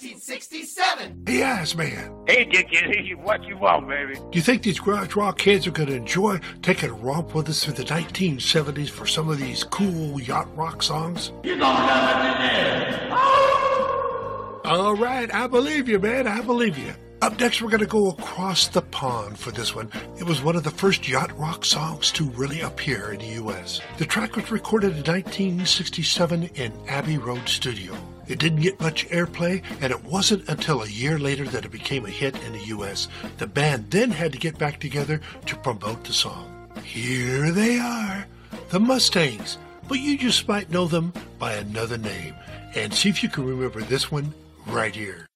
1967. Hey, ass man. Hey, Dickie, what you want, baby? Do you think these garage rock kids are going to enjoy taking a romp with us through the 1970s for some of these cool yacht rock songs? You're gonna have it in there. All right, I believe you, man. I believe you. Up next, we're going to go across the pond for this one. It was one of the first yacht rock songs to really appear in the U.S. The track was recorded in 1967 in Abbey Road Studio. It didn't get much airplay, and it wasn't until a year later that it became a hit in the U.S. The band then had to get back together to promote the song. Here they are, the Mustangs, but you just might know them by another name. And see if you can remember this one right here.